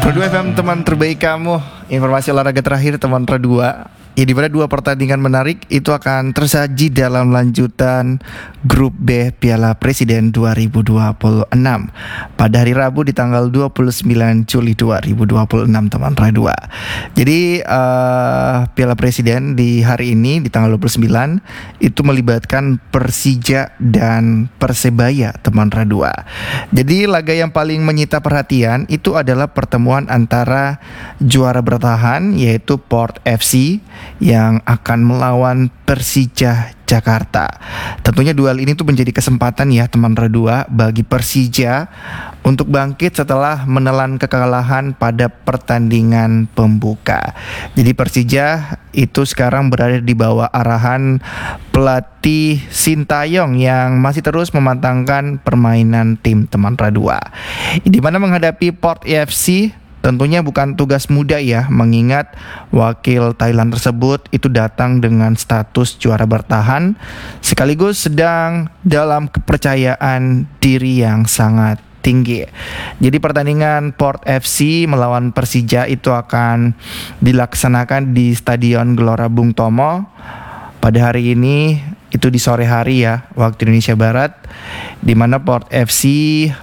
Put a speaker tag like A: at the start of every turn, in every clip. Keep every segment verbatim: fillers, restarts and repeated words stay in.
A: Radua F M, teman terbaik kamu. Informasi olahraga terakhir teman Radua, ya, di mana dua pertandingan menarik itu akan tersaji dalam lanjutan grup B Piala Presiden dua ribu dua puluh enam pada hari Rabu di tanggal dua puluh sembilan Juli dua ribu dua puluh enam teman Radua. Jadi uh, Piala Presiden di hari ini di tanggal dua puluh sembilan itu melibatkan Persija dan Persebaya teman Radua. Jadi laga yang paling menyita perhatian itu adalah pertemuan antara juara bertahan yaitu Port F C yang akan melawan Persija Jakarta. Tentunya duel ini tuh menjadi kesempatan ya teman Radua bagi Persija untuk bangkit setelah menelan kekalahan pada pertandingan pembuka. Jadi Persija itu sekarang berada di bawah arahan pelatih Sintayong yang masih terus mematangkan permainan tim teman Radua. Di mana menghadapi Port F C tentunya bukan tugas mudah ya, mengingat wakil Thailand tersebut itu datang dengan status juara bertahan sekaligus sedang dalam kepercayaan diri yang sangat tinggi. Jadi pertandingan Port F C melawan Persija itu akan dilaksanakan di Stadion Gelora Bung Tomo pada hari ini, itu di sore hari ya, waktu Indonesia Barat, di mana Port F C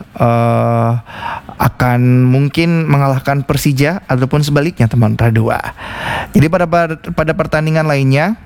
A: uh, akan mungkin mengalahkan Persija ataupun sebaliknya teman Radua. Jadi pada pada pertandingan lainnya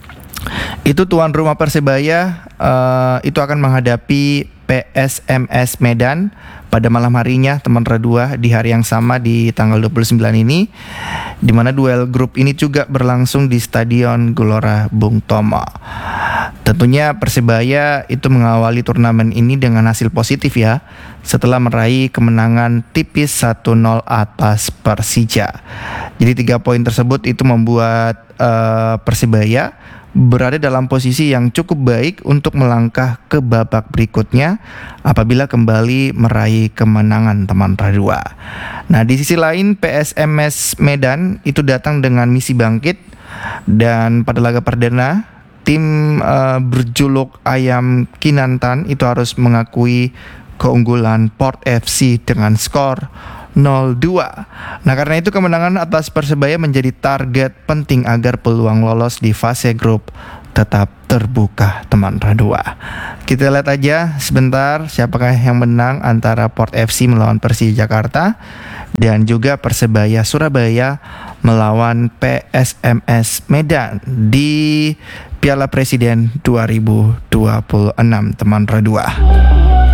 A: itu tuan rumah Persebaya uh, itu akan menghadapi P S M S Medan pada malam harinya teman Radua di hari yang sama di tanggal dua puluh sembilan ini, di mana duel grup ini juga berlangsung di Stadion Gelora Bung Tomo. Tentunya Persebaya itu mengawali turnamen ini dengan hasil positif ya, setelah meraih kemenangan tipis satu nol atas Persija. Jadi tiga poin tersebut itu membuat uh, Persebaya berada dalam posisi yang cukup baik untuk melangkah ke babak berikutnya apabila kembali meraih kemenangan teman Radua. Nah, di sisi lain P S M S Medan itu datang dengan misi bangkit, dan pada laga perdana tim uh, berjuluk Ayam Kinantan itu harus mengakui keunggulan Port F C dengan skor nol dua. Nah, karena itu kemenangan atas Persebaya menjadi target penting agar peluang lolos di fase grup tetap terbuka teman Radua. Kita lihat aja sebentar siapakah yang menang antara Port F C melawan Persija Jakarta dan juga Persebaya Surabaya melawan P S M S Medan di Piala Presiden dua ribu dua puluh enam teman Radua.